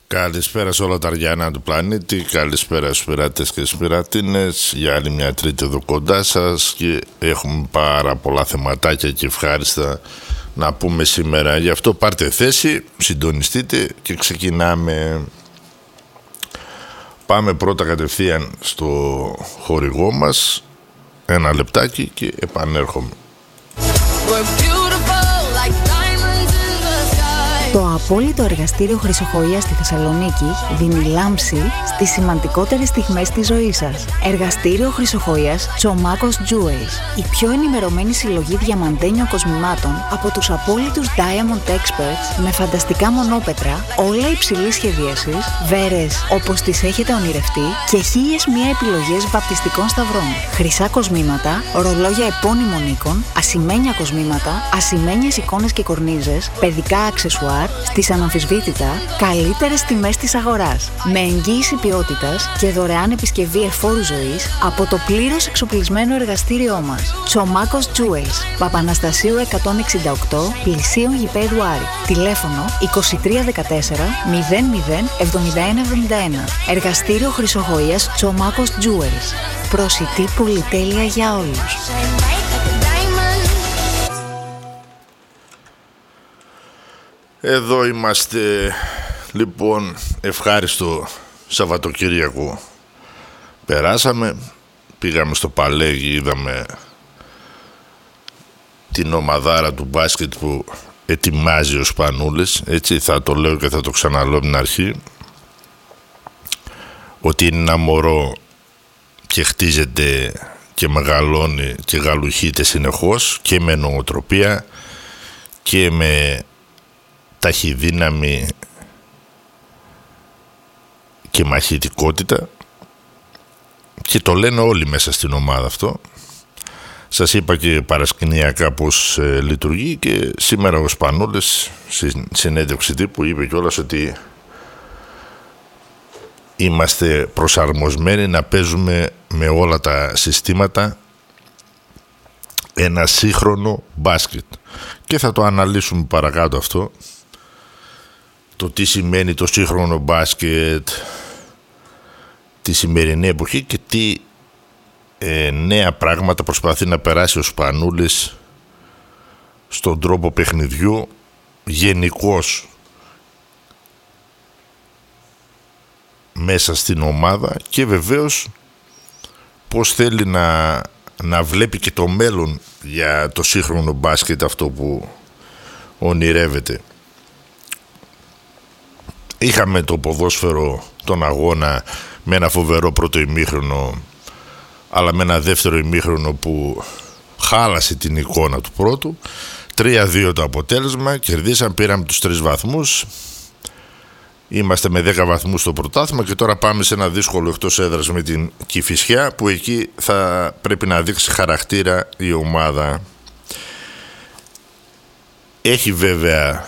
Καλησπέρα σε όλα τα αριανά του πλανήτη. Καλησπέρα στους πειράτες και στις πειρατίνες. Για άλλη μια τρίτη εδώ κοντά σας. Και έχουμε πάρα πολλά θεματάκια και ευχάριστα να πούμε σήμερα. Γι' αυτό πάρτε θέση, συντονιστείτε και ξεκινάμε. Πάμε πρώτα κατευθείαν στο χορηγό μας. Ένα λεπτάκι και επανέρχομαι. Το απόλυτο εργαστήριο χρυσοχοΐας στη Θεσσαλονίκη δίνει λάμψη στις σημαντικότερες στιγμές της ζωής σας. Εργαστήριο χρυσοχοΐας Τσομάκος Jewels. Η πιο ενημερωμένη συλλογή διαμαντένιων κοσμημάτων από τους απόλυτους Diamond Experts με φανταστικά μονόπετρα, όλα υψηλής σχεδίασης, βέρες όπως τις έχετε ονειρευτεί και 1001 επιλογές βαπτιστικών σταυρών. Χρυσά κοσμήματα, ρολόγια επώνυμων οίκων, ασημένια κοσμήματα, ασημένιες εικόνες και κορνίζες, παιδικά αξεσουάρ στις αναμφισβήτητα καλύτερες τιμές της αγοράς. Με εγγύηση ποιότητας και δωρεάν επισκευή εφόρου ζωής από το πλήρως εξοπλισμένο εργαστήριό μας. Τσομάκος Jewels, Παπαναστασίου 168, πλησίον γηπέδου Άρη. Τηλέφωνο 2314 00 7171. Εργαστήριο χρυσοχοΐας Τσομάκος Jewels. Προσιτή πολυτέλεια για όλους. Εδώ είμαστε. Λοιπόν, ευχάριστο Σαββατοκύριακο περάσαμε. Πήγαμε στο Παλέγι, είδαμε την ομαδάρα του μπάσκετ που ετοιμάζει ο Σπανούλης. Έτσι θα το λέω και θα το ξαναλέω από την αρχή, ότι είναι ένα μωρό και χτίζεται και μεγαλώνει και γαλουχείται συνεχώς και με νοοτροπία και με ταχυδύναμη και μαχητικότητα, και το λένε όλοι μέσα στην ομάδα αυτό. Σας είπα και παρασκηνιακά πως λειτουργεί, και σήμερα ο Σπανούλης στη συνέντευξη τύπου είπε κιόλας ότι είμαστε προσαρμοσμένοι να παίζουμε με όλα τα συστήματα ένα σύγχρονο μπάσκετ, και θα το αναλύσουμε παρακάτω αυτό, το τι σημαίνει το σύγχρονο μπάσκετ τη σημερινή εποχή και τι νέα πράγματα προσπαθεί να περάσει ο Σπανούλης στον τρόπο παιχνιδιού γενικώς μέσα στην ομάδα, και βεβαίως πώς θέλει να βλέπει και το μέλλον για το σύγχρονο μπάσκετ αυτό που ονειρεύεται. Είχαμε το ποδόσφαιρο, τον αγώνα, με ένα φοβερό πρώτο ημίχρονο, αλλά με ένα δεύτερο ημίχρονο που χάλασε την εικόνα του πρώτου. 3-2 το αποτέλεσμα, κερδίσαμε, πήραμε τους 3 βαθμούς. Είμαστε με 10 βαθμούς στο πρωτάθλημα, και τώρα πάμε σε ένα δύσκολο εκτός έδρας με την Κηφισιά, που εκεί θα πρέπει να δείξει χαρακτήρα η ομάδα. Έχει βέβαια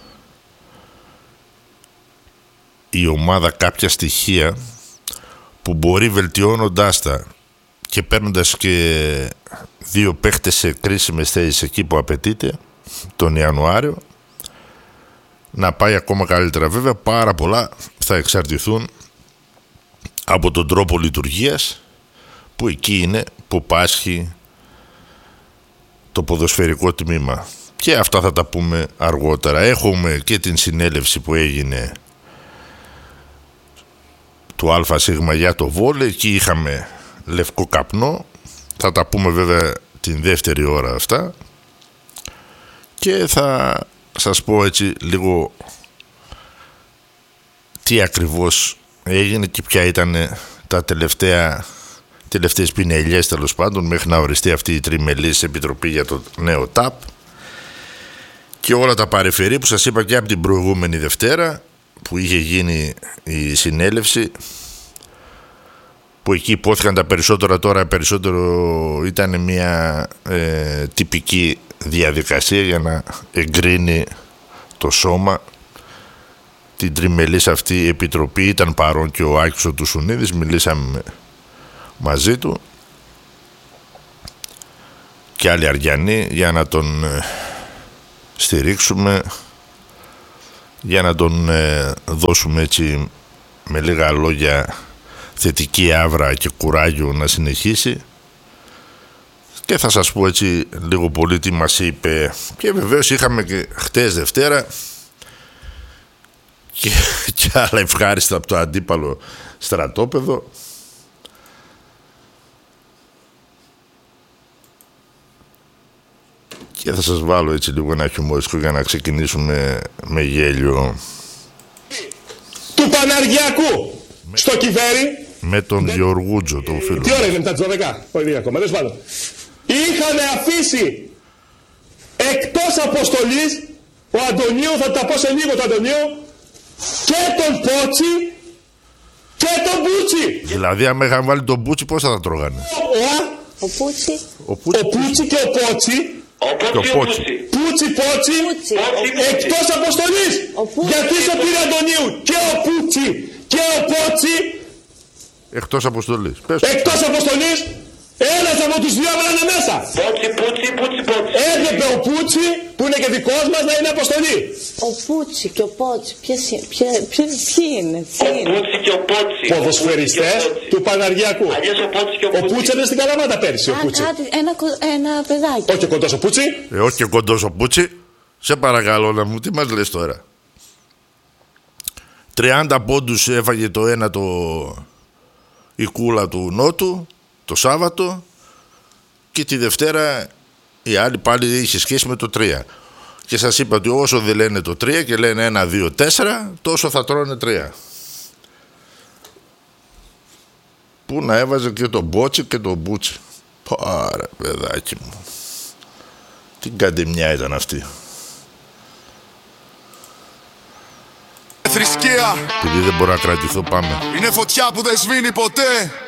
η ομάδα κάποια στοιχεία που μπορεί, βελτιώνοντάς τα και παίρνοντας και 2 παίχτες σε κρίσιμες θέσεις εκεί που απαιτείται τον Ιανουάριο, να πάει ακόμα καλύτερα. Βέβαια πάρα πολλά θα εξαρτηθούν από τον τρόπο λειτουργίας, που εκεί είναι που πάσχει το ποδοσφαιρικό τμήμα, και αυτά θα τα πούμε αργότερα. Έχουμε και την συνέλευση που έγινε του ΑΣ για το βόλεϊ, εκεί είχαμε λευκό καπνό, θα τα πούμε βέβαια την δεύτερη ώρα αυτά, και θα σας πω έτσι λίγο τι ακριβώς έγινε και ποια ήταν τα τελευταίες πινελιές, τέλος πάντων, μέχρι να οριστεί αυτή η τριμελής επιτροπή για το νέο ΤΑΠ, και όλα τα παρεφερή που σας είπα και από την προηγούμενη Δευτέρα που είχε γίνει η συνέλευση, που εκεί υπόθηκαν τα περισσότερα. Τώρα περισσότερο ήταν μια τυπική διαδικασία για να εγκρίνει το σώμα την τριμελής αυτή επιτροπή. Ήταν παρόν και ο Άκης ο Τουσουνίδης, μιλήσαμε μαζί του και άλλοι Αριανοί για να τον στηρίξουμε για να τον δώσουμε έτσι με λίγα λόγια θετική άβρα και κουράγιο να συνεχίσει. Και θα σας πω έτσι λίγο πολύ τι μας είπε. Και βεβαίως είχαμε και χτες Δευτέρα και άλλα ευχάριστα από το αντίπαλο στρατόπεδο. Και θα σας βάλω έτσι λίγο ένα χιουμοριστικό για να ξεκινήσουμε με γέλιο. Του Παναργιακού στο Κιβέρι. Με τον Γεωργούτζο, τον φίλο. Τι ώρα είναι μετά τις 12? Όχι ακόμα, δεν σπάνω. Είχαν αφήσει εκτός αποστολής ο Αντωνίου, θα τα πω σε λίγο το Αντωνίου, και τον Πότσι και τον Μπούτσι. Δηλαδή αν είχαν βάλει τον Μπούτσι πώς θα τα τρώγανε? Ο Πούτσι. Ο Πούτσι και ο Πότσι. Πούτσι Πότσι εκτός αποστολής. Γιατί στο πήρε Αντωνίου και ο Πούτσι και ο Πότσι εκτός αποστολής. Εκτός αποστολής. Ένας από τους δύο έβαλανε μέσα. Πούτσι. Έπρεπε ο Πούτσι που είναι και δικός μας να είναι αποστολή. Ο Πούτσι και ο Πότσι, ποιοι είναι? Ο Πούτσι και ο Πότσι. Ποδοσφαιριστές του Παναργιακού. Αλλιώς ο Πότσι και ο Πούτσι. Ο Πούτσι ήταν στην Καλαμάτα πέρσι. Ο Πούτσι. Ένα παιδάκι. Όχι και κοντός ο Πούτσι. Όχι και κοντός ο Πούτσι. Σε παρακαλώ να μου, τι μας λες τώρα? 30 πόντους έφαγε το ένα η κούλα του Νότου το Σάββατο και τη Δευτέρα η άλλη πάλι είχε σχέση με το 3. Και σας είπα ότι όσο δεν λένε το 3 και λένε 1, 2, 4, τόσο θα τρώνε 3. Πού να έβαζε και τον Μπότσι και τον Μπούτσι. Πάρα παιδάκι μου. Τι καντεμιά ήταν αυτή. Θρησκεία. Επειδή δεν μπορώ να κρατηθώ, πάμε. Είναι φωτιά που δεν σβήνει ποτέ.